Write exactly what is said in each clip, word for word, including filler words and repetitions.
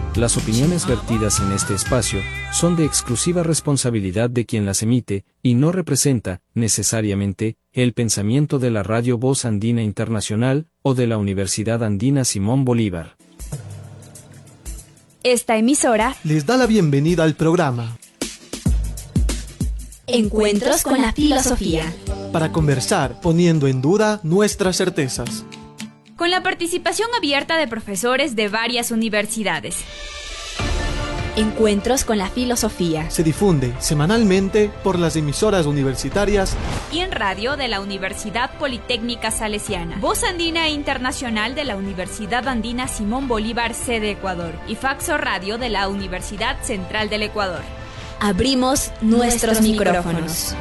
Las opiniones vertidas en este espacio son de exclusiva responsabilidad de quien las emite y no representa, necesariamente, el pensamiento de la Radio Voz Andina Internacional o de la Universidad Andina Simón Bolívar. Esta emisora les da la bienvenida al programa Encuentros con la Filosofía, para conversar poniendo en duda nuestras certezas, con la participación abierta de profesores de varias universidades. Encuentros con la Filosofía se difunde semanalmente por las emisoras universitarias y en radio de la Universidad Politécnica Salesiana, Voz Andina Internacional de la Universidad Andina Simón Bolívar, sede Ecuador, y Faxo Radio de la Universidad Central del Ecuador. Abrimos nuestros, nuestros micrófonos.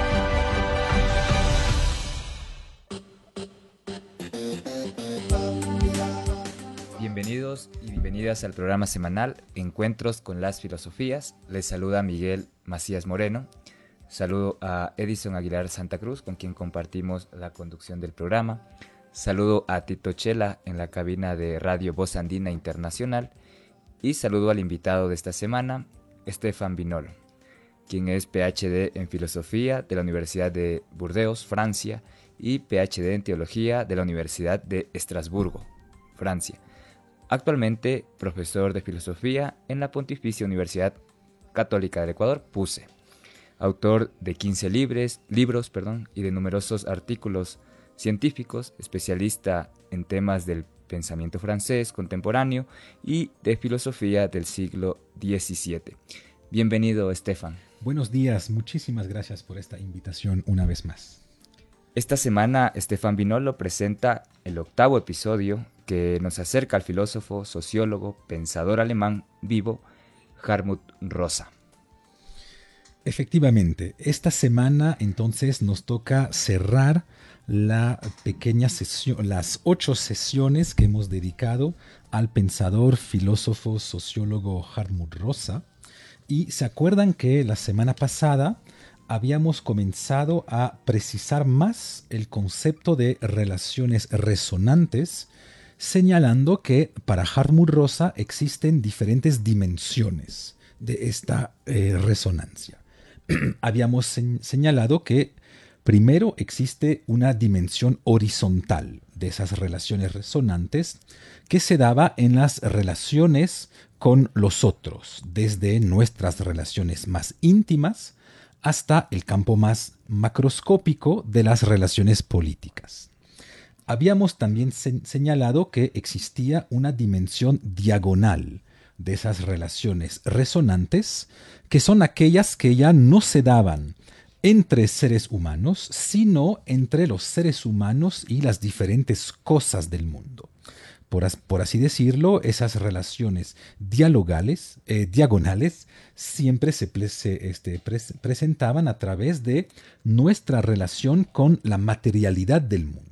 Bienvenidos y bienvenidas al programa semanal Encuentros con las Filosofías. Les saluda Miguel Macías Moreno. Saludo a Edison Aguilar Santa Cruz, con quien compartimos la conducción del programa. Saludo a Tito Chela en la cabina de Radio Voz Andina Internacional. Y saludo al invitado de esta semana, Stefan Binol, quien es P H D en Filosofía de la Universidad de Burdeos, Francia, y P H D en Teología de la Universidad de Estrasburgo, Francia. Actualmente profesor de Filosofía en la Pontificia Universidad Católica del Ecuador, P U S E. Autor de quince libres, libros perdón, y de numerosos artículos científicos, especialista en temas del pensamiento francés contemporáneo y de filosofía del siglo diecisiete. Bienvenido, Stefan. Buenos días, muchísimas gracias por esta invitación una vez más. Esta semana Stefan Binol presenta el octavo episodio que nos acerca al filósofo, sociólogo, pensador alemán vivo, Hartmut Rosa. Efectivamente, esta semana entonces nos toca cerrar la pequeña sesión, las ocho sesiones que hemos dedicado al pensador, filósofo, sociólogo Hartmut Rosa. Y se acuerdan que la semana pasada habíamos comenzado a precisar más el concepto de relaciones resonantes, señalando que para Hartmut Rosa existen diferentes dimensiones de esta eh, resonancia. Habíamos se- señalado que primero existe una dimensión horizontal de esas relaciones resonantes que se daba en las relaciones con los otros, desde nuestras relaciones más íntimas hasta el campo más macroscópico de las relaciones políticas. Habíamos también se- señalado que existía una dimensión diagonal de esas relaciones resonantes, que son aquellas que ya no se daban entre seres humanos, sino entre los seres humanos y las diferentes cosas del mundo. Por, as- por así decirlo, esas relaciones dialogales, eh, diagonales siempre se, ple- se, este, pres- presentaban a través de nuestra relación con la materialidad del mundo.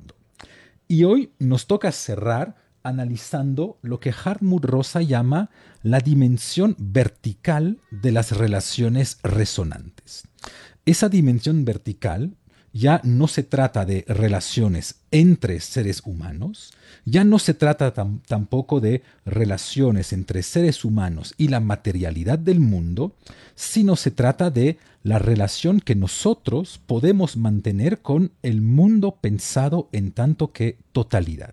Y hoy nos toca cerrar analizando lo que Hartmut Rosa llama la dimensión vertical de las relaciones resonantes. Esa dimensión vertical ya no se trata de relaciones entre seres humanos, ya no se trata tam- tampoco de relaciones entre seres humanos y la materialidad del mundo, sino se trata de la relación que nosotros podemos mantener con el mundo pensado en tanto que totalidad.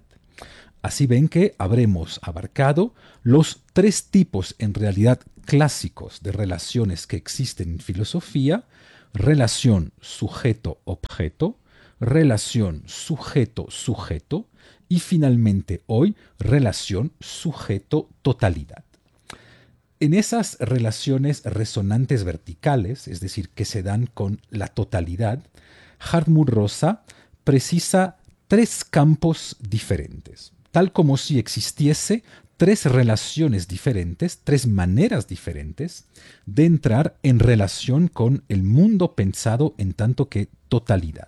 Así ven que habremos abarcado los tres tipos en realidad clásicos de relaciones que existen en filosofía: relación sujeto-objeto, relación sujeto-sujeto y finalmente hoy relación sujeto-totalidad. En esas relaciones resonantes verticales, es decir, que se dan con la totalidad, Hartmut Rosa precisa tres campos diferentes, tal como si existiese tres relaciones diferentes, tres maneras diferentes de entrar en relación con el mundo pensado en tanto que totalidad.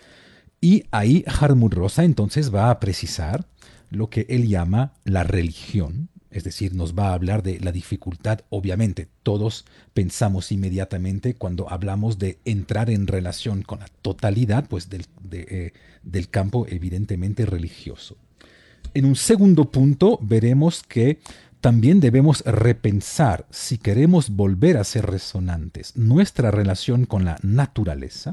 Y ahí Hartmut Rosa entonces va a precisar lo que él llama la religión, es decir, nos va a hablar de la dificultad. Obviamente, todos pensamos inmediatamente cuando hablamos de entrar en relación con la totalidad, pues del, de, eh, del campo evidentemente religioso. En un segundo punto veremos que también debemos repensar, si queremos volver a ser resonantes, nuestra relación con la naturaleza.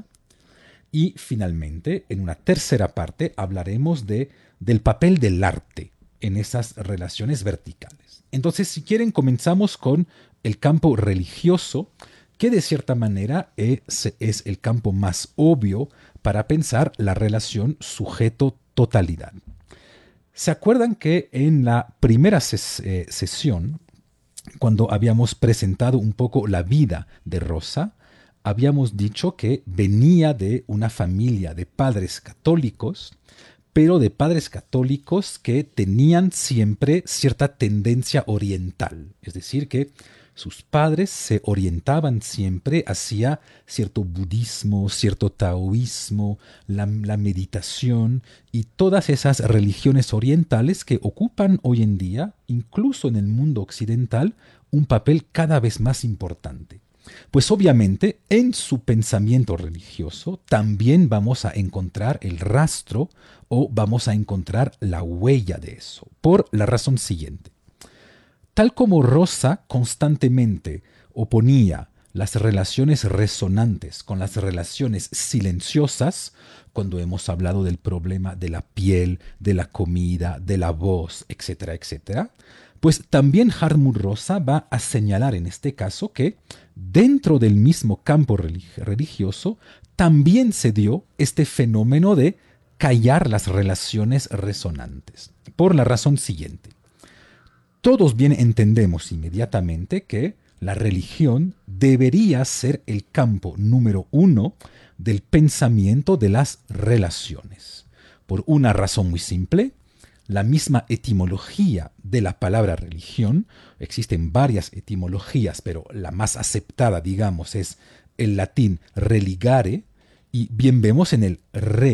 Y finalmente, en una tercera parte, hablaremos de, del papel del arte en esas relaciones verticales. Entonces, si quieren, comenzamos con el campo religioso, que de cierta manera es, es el campo más obvio para pensar la relación sujeto-totalidad. ¿Se acuerdan que en la primera ses- eh, sesión, cuando habíamos presentado un poco la vida de Rosa, habíamos dicho que venía de una familia de padres católicos, pero de padres católicos que tenían siempre cierta tendencia oriental, es decir, que sus padres se orientaban siempre hacia cierto budismo, cierto taoísmo, la, la meditación y todas esas religiones orientales que ocupan hoy en día, incluso en el mundo occidental, un papel cada vez más importante. Pues obviamente en su pensamiento religioso también vamos a encontrar el rastro o vamos a encontrar la huella de eso, por la razón siguiente. Tal como Rosa constantemente oponía las relaciones resonantes con las relaciones silenciosas, cuando hemos hablado del problema de la piel, de la comida, de la voz, etcétera, etcétera, pues también Hartmut Rosa va a señalar en este caso que dentro del mismo campo religioso también se dio este fenómeno de callar las relaciones resonantes, por la razón siguiente. Todos bien entendemos inmediatamente que la religión debería ser el campo número uno del pensamiento de las relaciones. Por una razón muy simple, la misma etimología de la palabra religión, existen varias etimologías, pero la más aceptada, digamos, es el latín religare, y bien vemos en el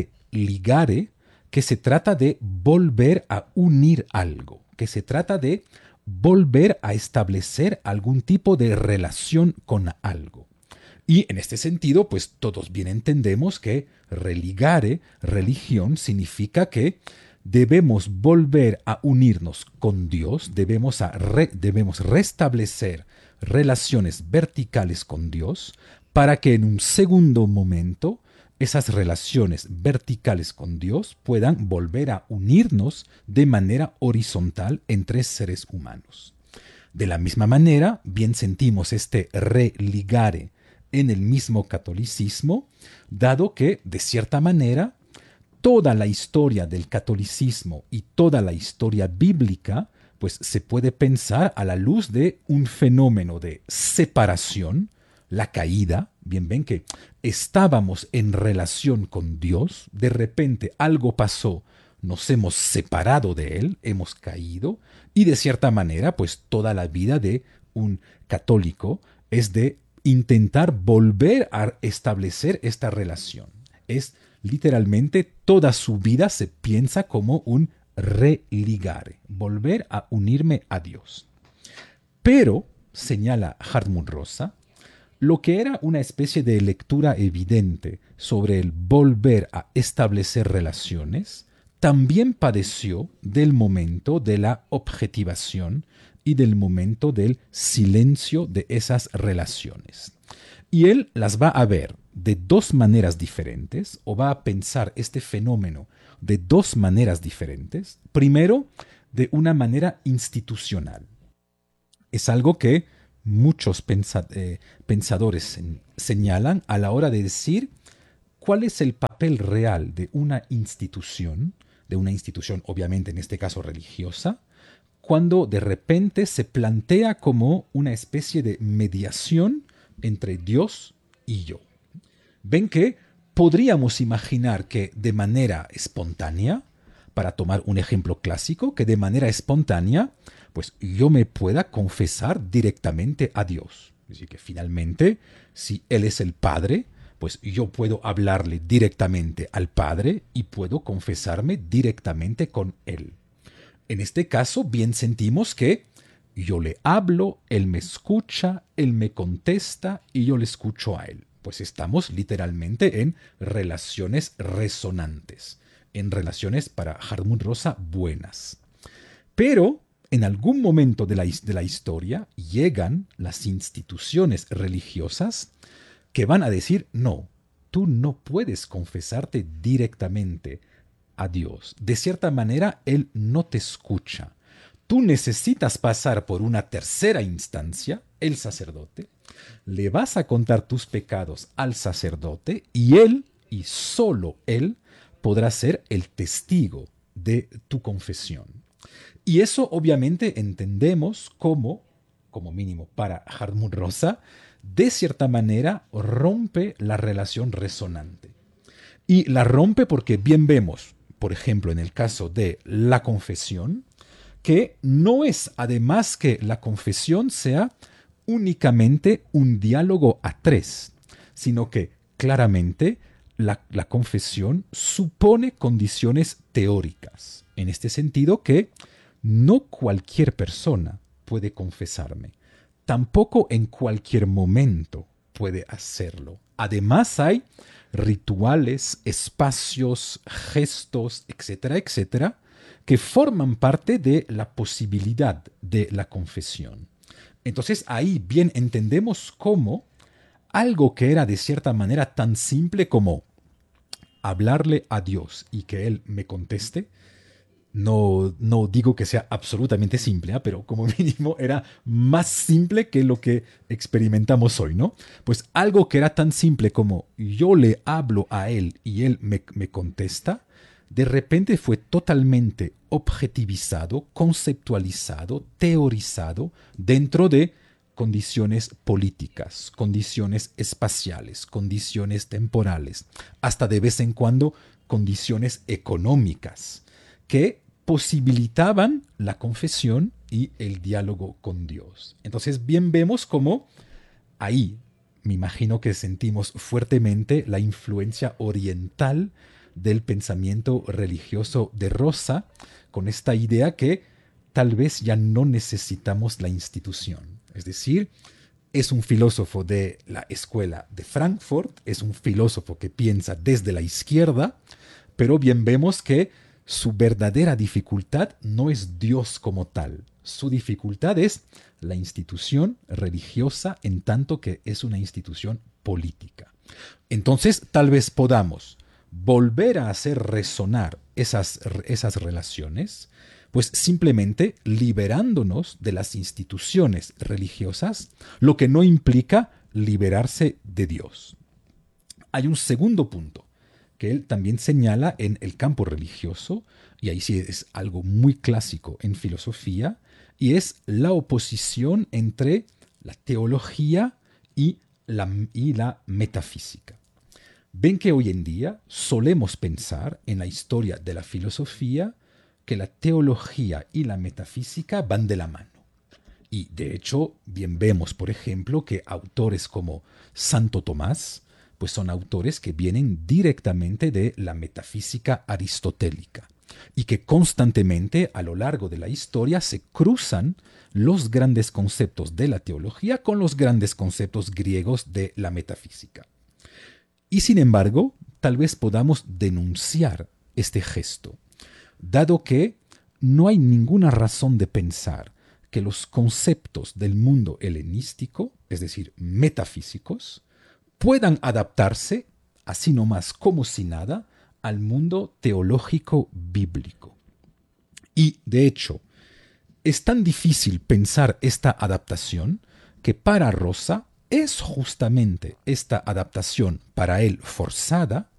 religare que se trata de volver a unir algo, que se trata de volver a establecer algún tipo de relación con algo. Y en este sentido, pues todos bien entendemos que religare, religión, significa que debemos volver a unirnos con Dios, debemos, a re, debemos restablecer relaciones verticales con Dios para que en un segundo momento esas relaciones verticales con Dios puedan volver a unirnos de manera horizontal entre seres humanos. De la misma manera, bien sentimos este religare en el mismo catolicismo, dado que, de cierta manera, toda la historia del catolicismo y toda la historia bíblica, pues se puede pensar a la luz de un fenómeno de separación, la caída. Bien ven que estábamos en relación con Dios, de repente algo pasó, nos hemos separado de Él, hemos caído, y de cierta manera, pues toda la vida de un católico es de intentar volver a establecer esta relación. Es literalmente toda su vida se piensa como un religare, volver a unirme a Dios. Pero, señala Hartmut Rosa, lo que era una especie de lectura evidente sobre el volver a establecer relaciones, también padeció del momento de la objetivación y del momento del silencio de esas relaciones. Y él las va a ver de dos maneras diferentes, o va a pensar este fenómeno de dos maneras diferentes. Primero, de una manera institucional. Es algo que muchos pensa, eh, pensadores señalan a la hora de decir cuál es el papel real de una institución, de una institución obviamente en este caso religiosa, cuando de repente se plantea como una especie de mediación entre Dios y yo. Ven que podríamos imaginar que de manera espontánea, para tomar un ejemplo clásico, que de manera espontánea, pues yo me pueda confesar directamente a Dios. Es decir, que finalmente, si Él es el Padre, pues yo puedo hablarle directamente al Padre y puedo confesarme directamente con Él. En este caso, bien sentimos que yo le hablo, Él me escucha, Él me contesta y yo le escucho a Él. Pues estamos literalmente en relaciones resonantes, en relaciones para Hartmut Rosa buenas. Pero en algún momento de la, de la historia llegan las instituciones religiosas que van a decir, no, tú no puedes confesarte directamente a Dios. De cierta manera, Él no te escucha. Tú necesitas pasar por una tercera instancia, el sacerdote, le vas a contar tus pecados al sacerdote y Él, y solo Él, podrá ser el testigo de tu confesión. Y eso obviamente entendemos como, como mínimo para Hartmut Rosa, de cierta manera rompe la relación resonante. Y la rompe porque bien vemos, por ejemplo, en el caso de la confesión, que no es además que la confesión sea únicamente un diálogo a tres, sino que claramente la, la confesión supone condiciones teóricas. En este sentido que no cualquier persona puede confesarme. Tampoco en cualquier momento puede hacerlo. Además hay rituales, espacios, gestos, etcétera, etcétera, que forman parte de la posibilidad de la confesión. Entonces ahí bien entendemos cómo algo que era de cierta manera tan simple como hablarle a Dios y que Él me conteste, no, no digo que sea absolutamente simple, ¿eh? Pero como mínimo era más simple que lo que experimentamos hoy, ¿no? Pues algo que era tan simple como yo le hablo a Él y Él me, me contesta, de repente fue totalmente objetivizado, conceptualizado, teorizado dentro de condiciones políticas, condiciones espaciales, condiciones temporales, hasta de vez en cuando condiciones económicas, que posibilitaban la confesión y el diálogo con Dios. Entonces bien vemos cómo ahí me imagino que sentimos fuertemente la influencia oriental del pensamiento religioso de Rosa, con esta idea que tal vez ya no necesitamos la institución. Es decir, es un filósofo de la escuela de Frankfurt, es un filósofo que piensa desde la izquierda, pero bien vemos que su verdadera dificultad no es Dios como tal. Su dificultad es la institución religiosa en tanto que es una institución política. Entonces, tal vez podamos volver a hacer resonar esas, esas relaciones, pues simplemente liberándonos de las instituciones religiosas, lo que no implica liberarse de Dios. Hay un segundo punto que él también señala en el campo religioso, y ahí sí es algo muy clásico en filosofía, y es la oposición entre la teología y la, y la metafísica. Ven que hoy en día solemos pensar en la historia de la filosofía que la teología y la metafísica van de la mano. Y de hecho, bien vemos, por ejemplo, que autores como Santo Tomás, pues son autores que vienen directamente de la metafísica aristotélica y que constantemente a lo largo de la historia se cruzan los grandes conceptos de la teología con los grandes conceptos griegos de la metafísica. Y sin embargo, tal vez podamos denunciar este gesto, dado que no hay ninguna razón de pensar que los conceptos del mundo helenístico, es decir, metafísicos, puedan adaptarse, así nomás como si nada, al mundo teológico bíblico. Y, de hecho, es tan difícil pensar esta adaptación que para Rosa es justamente esta adaptación para él forzada